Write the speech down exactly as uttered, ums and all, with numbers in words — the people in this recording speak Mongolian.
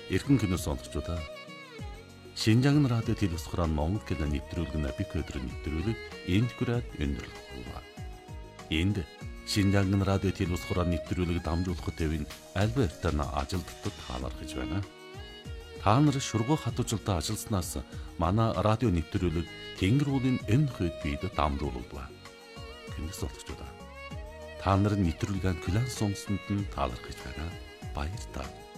Эрхэн кино сонсогчдоо Шинжаан радио телевизээр Монгол кино нэвтрүүлэг Набик өдрөөр нэвтрүүлэг энд хүрээд өндөрлөхгүй. Энд Шинжаан радио телевизээр нэвтрүүлэг дамжуулахад тавин Альбертана ажилтнууд таалархаж байна. Та нар шургуу хатуужилтаа ажилласнаас манай радио нэвтрүүлэг Тэнгэр уулын энэ хойд бид дамжуулагдав. Кино сонсогчдоо та нарын нэвтрүүлгийн класс сонсонд нь таалархаж байна. Баярлалаа.